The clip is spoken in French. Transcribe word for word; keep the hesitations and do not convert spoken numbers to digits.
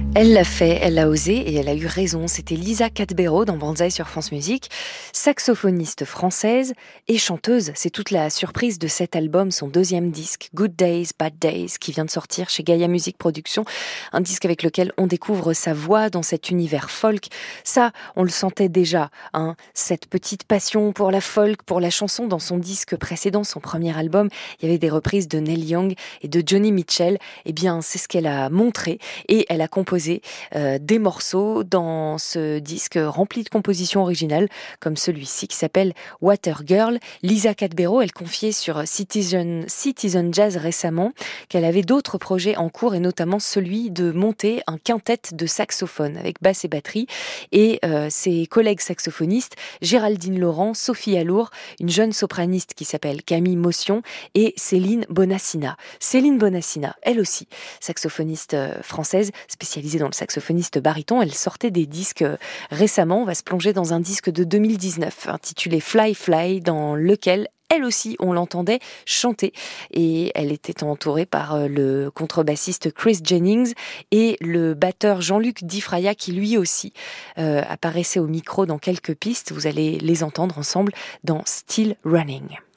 Elle l'a fait, elle l'a osé et elle a eu raison. C'était Lisa Cadbero dans Banzai sur France Musique, saxophoniste française et chanteuse. C'est toute la surprise de cet album, son deuxième disque, Good Days, Bad Days, qui vient de sortir chez Gaia Music Production. Un disque avec lequel on découvre sa voix dans cet univers folk. Ça, on le sentait déjà, hein, cette petite passion pour la folk, pour la chanson dans son disque précédent, son premier album. Il y avait des reprises de Neil Young et de Joni Mitchell. Eh bien, c'est ce qu'elle a montré et elle a composé Euh, des morceaux dans ce disque rempli de compositions originales comme celui-ci qui s'appelle Water Girl. Lisa Cadbero, elle confiait sur Citizen, Citizen Jazz récemment qu'elle avait d'autres projets en cours et notamment celui de monter un quintet de saxophone avec basse et batterie et euh, ses collègues saxophonistes Géraldine Laurent, Sophie Alour, une jeune sopraniste qui s'appelle Camille Motion et Céline Bonassina. Céline Bonassina, elle aussi, saxophoniste française spécialisée dans le saxophoniste baryton. Elle sortait des disques récemment. On va se plonger dans un disque de deux mille dix-neuf intitulé Fly Fly, dans lequel elle aussi, on l'entendait chanter. Et elle était entourée par le contrebassiste Chris Jennings et le batteur Jean-Luc Difraya qui lui aussi euh, apparaissait au micro dans quelques pistes. Vous allez les entendre ensemble dans Still Running.